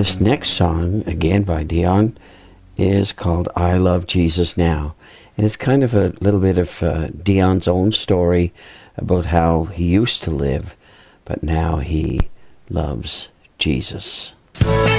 This next song, again by Dion, is called I Love Jesus Now. And it's kind of a little bit of Dion's own story about how he used to live, but now he loves Jesus.